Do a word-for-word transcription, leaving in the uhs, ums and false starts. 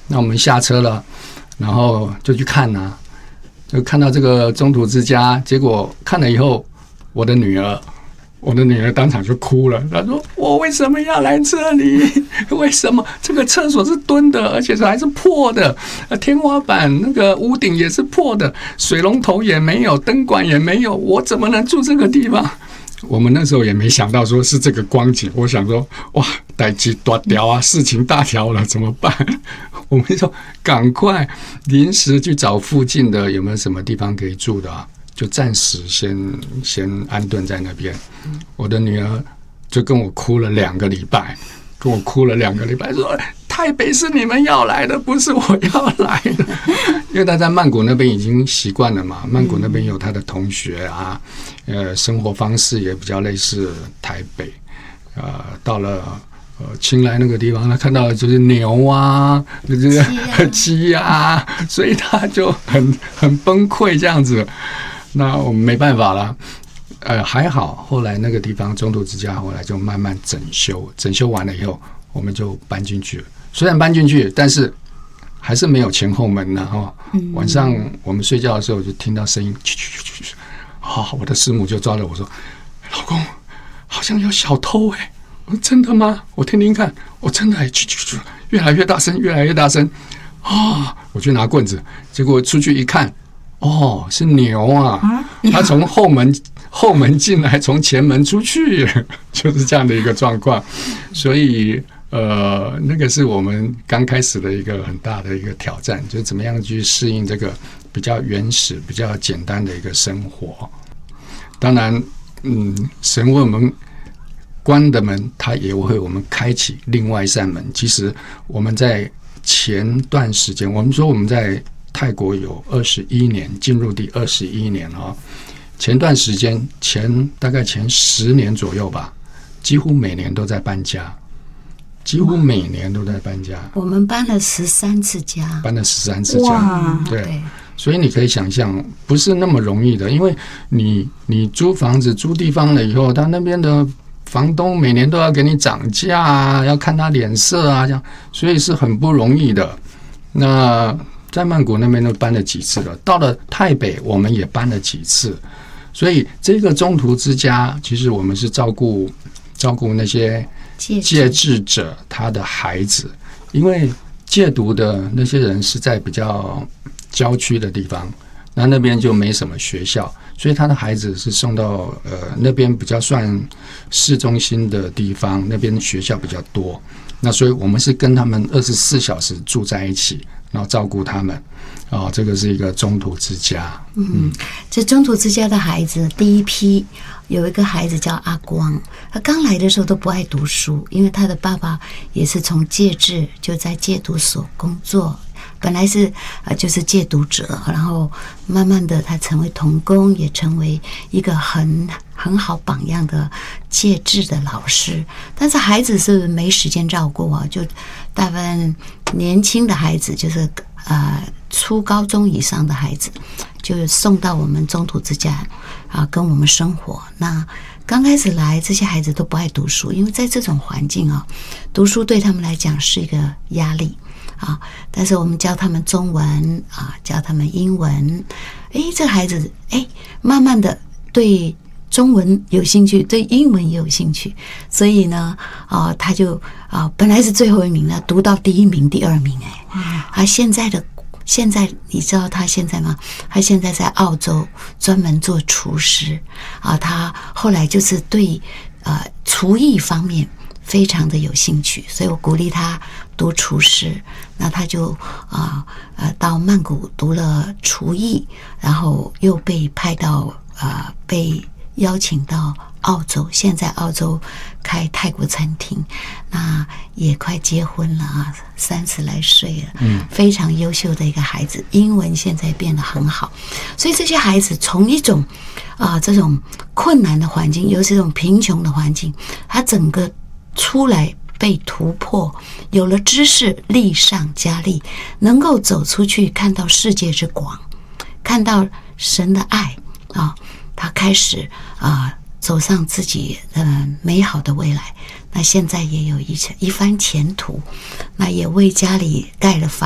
那我们下车了，然后就去看啊，就看到这个中途之家，结果看了以后，我的女儿。我的女儿当场就哭了，她说：“我为什么要来这里？为什么这个厕所是蹲的，而且还是破的？天花板那个屋顶也是破的，水龙头也没有，灯管也没有，我怎么能住这个地方？”我们那时候也没想到说是这个光景，我想说哇，代志大条啊，事情大条了，怎么办？我们说赶快临时去找附近的有没有什么地方可以住的啊？就暂时先先安顿在那边。我的女儿就跟我哭了两个礼拜，跟我哭了两个礼拜，说台北是你们要来的，不是我要来的。因为他在曼谷那边已经习惯了嘛，曼谷那边有他的同学啊，呃，生活方式也比较类似台北。呃，到了呃清莱那个地方，他看到的就是牛啊，就是鸡啊，所以他就很很崩溃这样子。那我们没办法了，呃，还好，后来那个地方中途之家后来就慢慢整修，整修完了以后，我们就搬进去了。虽然搬进去，但是还是没有前后门呢，哈。晚上我们睡觉的时候就听到声音，好，我的师母就抓着我说：“老公，好像有小偷哎、欸！”我说：“真的吗？我听听看。”我真的哎，越来越大声，越来越大声啊！我去拿棍子，结果出去一看。哦，是牛啊！他从后门后门进来，从前门出去，就是这样的一个状况。所以，呃，那个是我们刚开始的一个很大的一个挑战，就是怎么样去适应这个比较原始、比较简单的一个生活。当然，嗯，神为我们关的门，他也为我们开启另外一扇门。其实我们在前段时间，我们说我们在泰国有二十一年，进入第二十一年啊。前段时间，前大概前十年左右吧，几乎每年都在搬家，几乎每年都在搬家。 我们搬了十三次家， 搬了十三次家，对。 对， 所以你可以想象，不是那么容易的，因为你你租房子租地方了以后，他那边的房东每年都要给你涨价啊，要看他脸色啊，这样，所以是很不容易的。那在曼谷那边都搬了几次了，到了台北我们也搬了几次，所以这个中途之家，其实我们是照顾照顾那些戒治者他的孩子，因为戒毒的那些人是在比较郊区的地方，那那边就没什么学校，所以他的孩子是送到呃那边比较算市中心的地方，那边学校比较多，那所以我们是跟他们二十四小时住在一起。然后照顾他们，哦，这个是一个中途之家。 嗯，这中途之家的孩子，第一批有一个孩子叫阿光，他刚来的时候都不爱读书，因为他的爸爸也是从戒治就在戒毒所工作，本来是呃就是戒毒者，然后慢慢的他成为童工，也成为一个很很好榜样的戒治的老师。但是孩子是没时间照顾啊，就大部分年轻的孩子，就是呃初高中以上的孩子，就送到我们中途之家啊，跟我们生活。那刚开始来，这些孩子都不爱读书，因为在这种环境啊，读书对他们来讲是一个压力啊。但是我们教他们中文啊，教他们英文，哎，这个孩子哎，慢慢的对中文有兴趣，对英文也有兴趣，所以呢，啊，他就啊，本来是最后一名的，读到第一名、第二名，哎，啊，现在的现在你知道他现在吗？他现在在澳洲专门做厨师，啊，他后来就是对呃厨艺方面非常的有兴趣，所以我鼓励他读厨师，那他就啊呃到曼谷读了厨艺，然后又被派到呃被邀请到澳洲，现在澳洲开泰国餐厅，那也快结婚了啊，三十来岁了，嗯，非常优秀的一个孩子，英文现在变得很好，所以这些孩子从一种啊、呃、这种困难的环境，尤其这种贫穷的环境，他整个出来被突破，有了知识，力上加力，能够走出去，看到世界之广，看到神的爱啊。他开始啊、呃、走上自己呃美好的未来，那现在也有一一番前途，那也为家里盖了房。